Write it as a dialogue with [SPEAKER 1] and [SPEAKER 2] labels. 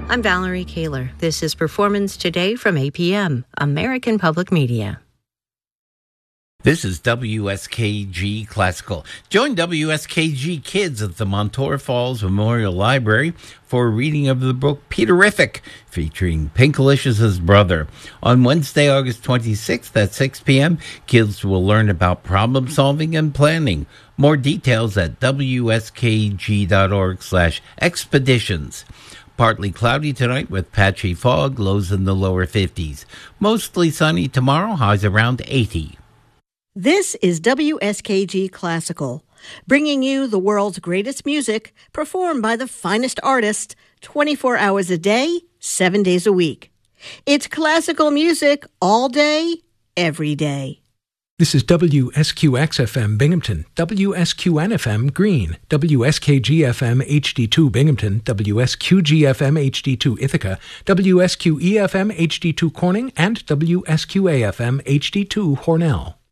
[SPEAKER 1] I'm Valerie Kaler. This is Performance Today from APM, American Public Media.
[SPEAKER 2] This is WSKG Classical. Join WSKG Kids at the Montour Falls Memorial Library for a reading of the book Peterific, featuring Pinkalicious' brother. On Wednesday, August 26th at 6 p.m., kids will learn about problem solving and planning. More details at wskg.org/expeditions. Partly cloudy tonight with patchy fog, lows in the lower 50s. Mostly sunny tomorrow, highs around 80.
[SPEAKER 3] This is WSKG Classical, bringing you the world's greatest music performed by the finest artists 24 hours a day, 7 days a week. It's classical music all day, every day.
[SPEAKER 4] This is WSQX-FM Binghamton, WSQN-FM Greene, WSKG-FM HD2 Binghamton, WSQG-FM HD2 Ithaca, WSQE-FM HD2 Corning, and WSQA-FM HD2 Hornell.